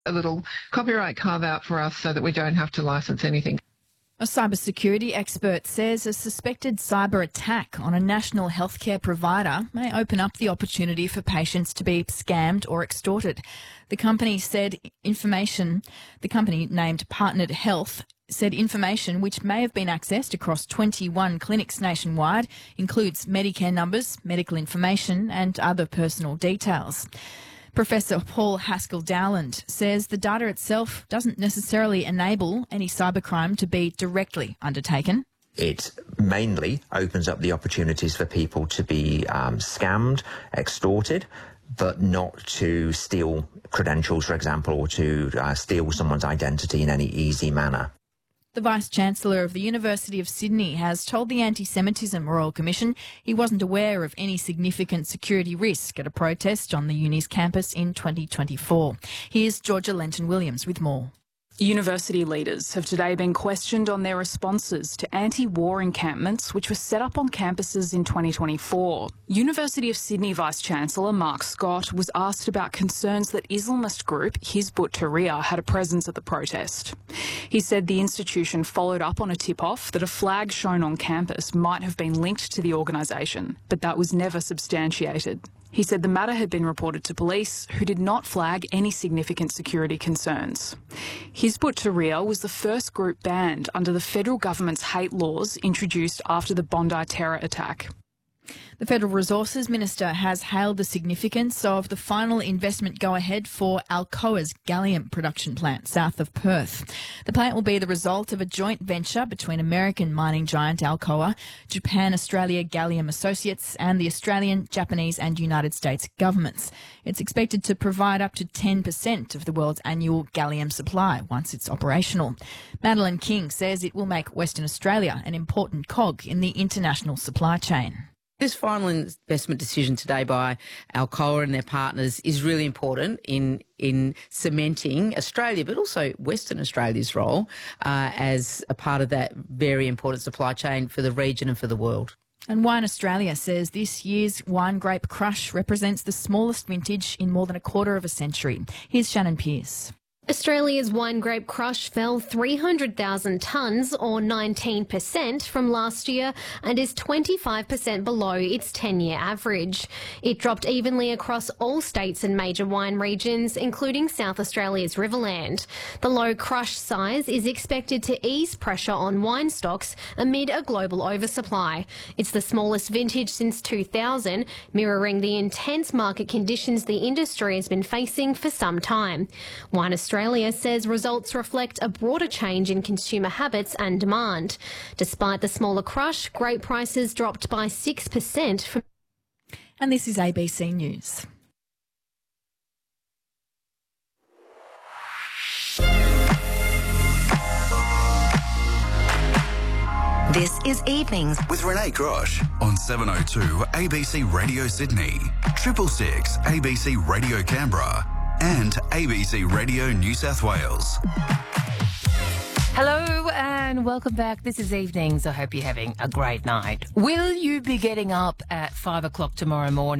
a little copyright carve-out for us so that we don't have to license anything. A cybersecurity expert says a suspected cyber attack on a national healthcare provider may open up the opportunity for patients to be scammed or extorted. The company named Partnered Health said information which may have been accessed across 21 clinics nationwide includes Medicare numbers, medical information and other personal details. Professor Paul Haskell-Dowland says the data itself doesn't necessarily enable any cybercrime to be directly undertaken. It mainly opens up the opportunities for people to be scammed, extorted, but not to steal credentials, for example, or to steal someone's identity in any easy manner. The Vice-Chancellor of the University of Sydney has told the Anti-Semitism Royal Commission he wasn't aware of any significant security risk at a protest on the uni's campus in 2024. Here's Georgia Lenton-Williams with more. University leaders have today been questioned on their responses to anti-war encampments which were set up on campuses in 2024. University of Sydney Vice-Chancellor Mark Scott was asked about concerns that Islamist group Hizb ut-Tahrir had a presence at the protest. He said the institution followed up on a tip-off that a flag shown on campus might have been linked to the organisation, but that was never substantiated. He said the matter had been reported to police, who did not flag any significant security concerns. Hizb ut-Tahrir was the first group banned under the federal government's hate laws introduced after the Bondi terror attack. The Federal Resources Minister has hailed the significance of the final investment go-ahead for Alcoa's gallium production plant south of Perth. The plant will be the result of a joint venture between American mining giant Alcoa, Japan-Australia Gallium Associates and the Australian, Japanese and United States governments. It's expected to provide up to 10% of the world's annual gallium supply once it's operational. Madeline King says it will make Western Australia an important cog in the international supply chain. This final investment decision today by Alcoa and their partners is really important in cementing Australia, but also Western Australia's role as a part of that very important supply chain for the region and for the world. And Wine Australia says this year's Wine Grape Crush represents the smallest vintage in more than a quarter of a century. Here's Shannon Pearce. Australia's Wine Grape Crush fell 300,000 tonnes or 19% from last year and is 25% below its 10-year average. It dropped evenly across all states and major wine regions, including South Australia's Riverland. The low crush size is expected to ease pressure on wine stocks amid a global oversupply. It's the smallest vintage since 2000, mirroring the intense market conditions the industry has been facing for some time. Wine Australia says results reflect a broader change in consumer habits and demand. Despite the smaller crush, grape prices dropped by 6% from... And this is ABC News. This is Evenings with Renee Grosh on 702 ABC Radio Sydney, 666 ABC Radio Canberra and ABC Radio New South Wales. Hello and welcome back. This is Evenings. I hope you're having a great night. Will you be getting up at 5 o'clock tomorrow morning?